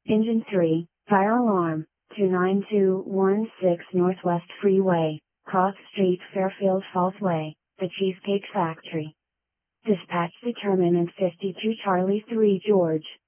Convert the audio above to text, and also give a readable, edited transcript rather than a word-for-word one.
Engine 3, fire alarm, 29216 Northwest Freeway, Cross Street, Fairfield Falls Way, The Cheesecake Factory. Dispatch determinant 52 Charlie 3 George.